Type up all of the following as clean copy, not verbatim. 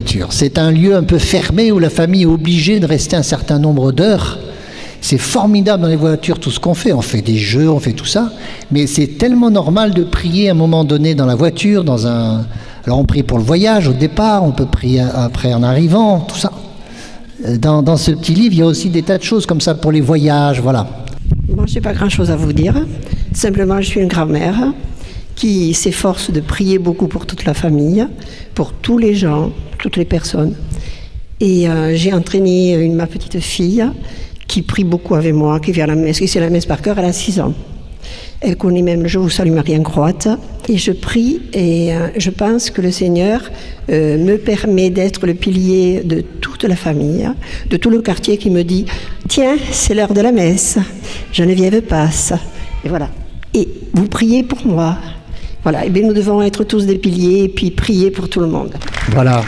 voiture. C'est un lieu un peu fermé où la famille est obligée de rester un certain nombre d'heures. C'est formidable dans les voitures tout ce qu'on fait. On fait des jeux, on fait tout ça. Mais c'est tellement normal de prier à un moment donné dans la voiture, Alors on prie pour le voyage au départ, on peut prier après en arrivant, tout ça. Dans ce petit livre, il y a aussi des tas de choses comme ça pour les voyages, voilà. Moi, je n'ai pas grand-chose à vous dire. Simplement, je suis une grand-mère qui s'efforce de prier beaucoup pour toute la famille, pour tous les gens, toutes les personnes. Et j'ai entraîné ma petite fille qui prie beaucoup avec moi, qui vient à la messe, qui sait la messe par cœur, elle a 6 ans. Elle connaît même le « Je vous salue Marie » en croate. Et je prie et je pense que le Seigneur me permet d'être le pilier de toute la famille, de tout le quartier qui me dit « Tiens, c'est l'heure de la messe, Geneviève passe. » Et voilà. Et vous priez pour moi. Voilà. Et bien nous devons être tous des piliers et puis prier pour tout le monde. Voilà.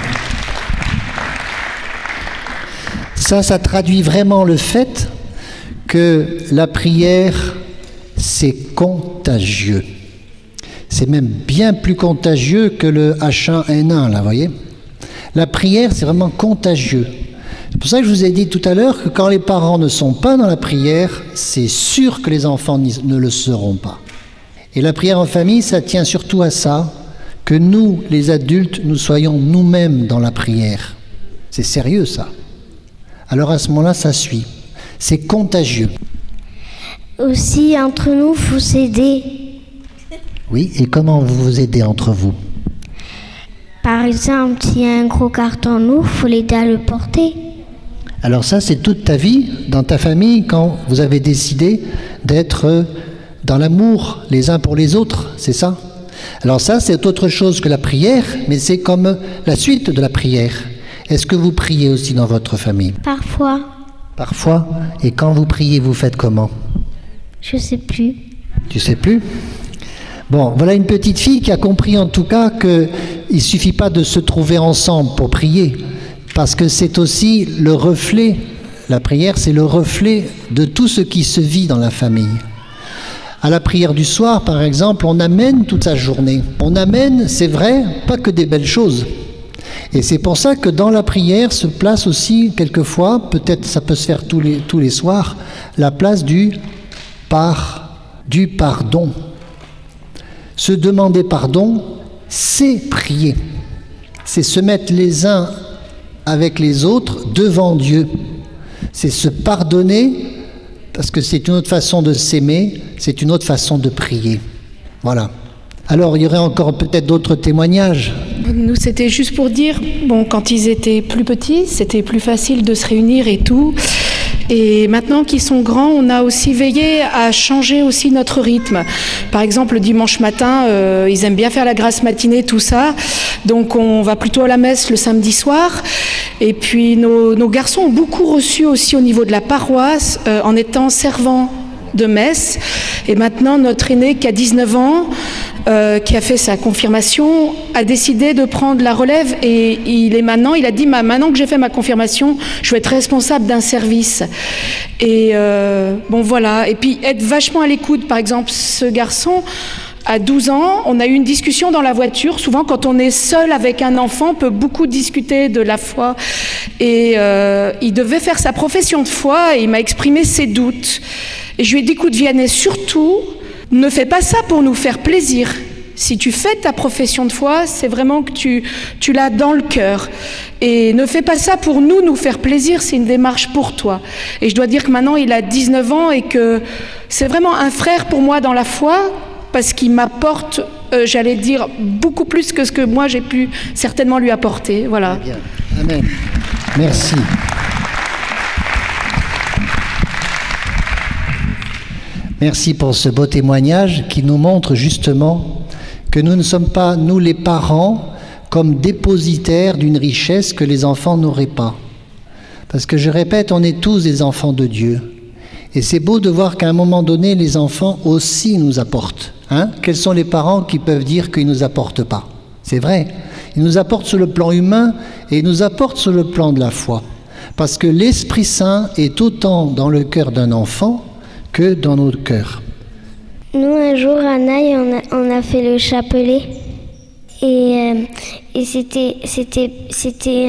Ça traduit vraiment le fait que la prière, c'est contagieux. C'est même bien plus contagieux que le H1N1, là, vous voyez. La prière, c'est vraiment contagieux. C'est pour ça que je vous ai dit tout à l'heure que quand les parents ne sont pas dans la prière, c'est sûr que les enfants ne le seront pas. Et la prière en famille, ça tient surtout à ça, que nous, les adultes, nous soyons nous-mêmes dans la prière. C'est sérieux, ça. Alors à ce moment-là, ça suit. C'est contagieux. Aussi, entre nous, il faut s'aider. Oui, et comment vous vous aidez entre vous? Par exemple, s'il y a un gros carton lourd, il faut l'aider à le porter. Alors ça, c'est toute ta vie, dans ta famille, quand vous avez décidé d'être dans l'amour les uns pour les autres, c'est ça? Alors ça, c'est autre chose que la prière, mais c'est comme la suite de la prière. Est-ce que vous priez aussi dans votre famille? Parfois. Parfois? Et quand vous priez, vous faites comment? Je sais plus. Tu sais plus? Bon, voilà une petite fille qui a compris en tout cas qu'il ne suffit pas de se trouver ensemble pour prier, parce que c'est aussi le reflet, la prière c'est le reflet de tout ce qui se vit dans la famille. À la prière du soir, par exemple, on amène toute sa journée. On amène, c'est vrai, pas que des belles choses. Et c'est pour ça que dans la prière se place aussi, quelquefois, peut-être ça peut se faire tous les soirs, la place du pardon. Se demander pardon, c'est prier. C'est se mettre les uns avec les autres devant Dieu. C'est se pardonner, parce que c'est une autre façon de s'aimer, c'est une autre façon de prier. Voilà. Alors, il y aurait encore peut-être d'autres témoignages. Nous, c'était juste pour dire, quand ils étaient plus petits, c'était plus facile de se réunir et tout. Et maintenant qu'ils sont grands, on a aussi veillé à changer aussi notre rythme. Par exemple, le dimanche matin, ils aiment bien faire la grasse matinée, tout ça. Donc, on va plutôt à la messe le samedi soir. Et puis, nos garçons ont beaucoup reçu aussi au niveau de la paroisse en étant servants de messe. Et maintenant, notre aîné qui a 19 ans, qui a fait sa confirmation, a décidé de prendre la relève et il a dit maintenant que j'ai fait ma confirmation, je vais être responsable d'un service. Et voilà. Et puis être vachement à l'écoute. Par exemple, ce garçon, à 12 ans, on a eu une discussion dans la voiture. Souvent, quand on est seul avec un enfant, on peut beaucoup discuter de la foi. Et il devait faire sa profession de foi et il m'a exprimé ses doutes. Et je lui ai dit, écoute Vianney, surtout, ne fais pas ça pour nous faire plaisir. Si tu fais ta profession de foi, c'est vraiment que tu l'as dans le cœur. Et ne fais pas ça pour nous faire plaisir, c'est une démarche pour toi. Et je dois dire que maintenant, il a 19 ans et que c'est vraiment un frère pour moi dans la foi, parce qu'il m'apporte, j'allais dire, beaucoup plus que ce que moi j'ai pu certainement lui apporter. Voilà. Très bien. Amen. Merci. Merci pour ce beau témoignage qui nous montre justement que nous ne sommes pas, nous les parents, comme dépositaires d'une richesse que les enfants n'auraient pas. Parce que je répète, on est tous des enfants de Dieu. Et c'est beau de voir qu'à un moment donné, les enfants aussi nous apportent. Quels sont les parents qui peuvent dire qu'ils ne nous apportent pas? C'est vrai. Ils nous apportent sur le plan humain et ils nous apportent sur le plan de la foi. Parce que l'Esprit Saint est autant dans le cœur d'un enfant que dans notre cœur. Nous, un jour, à Naï, on a fait le chapelet et c'était